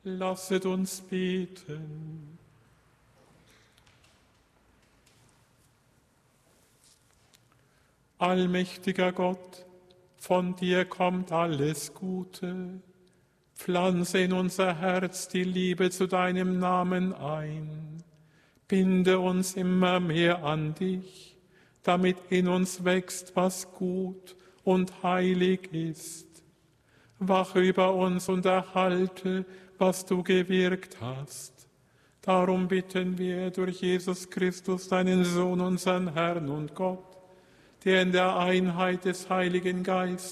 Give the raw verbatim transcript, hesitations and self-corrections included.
Lasset uns beten. Allmächtiger Gott, von dir kommt alles Gute. Pflanze in unser Herz die Liebe zu deinem Namen ein. Binde uns immer mehr an dich, damit in uns wächst, was gut und heilig ist. Wache über uns und erhalte, was du gewirkt hast. Darum bitten wir durch Jesus Christus, deinen Sohn, unseren Herrn und Gott, der in der Einheit des Heiligen Geistes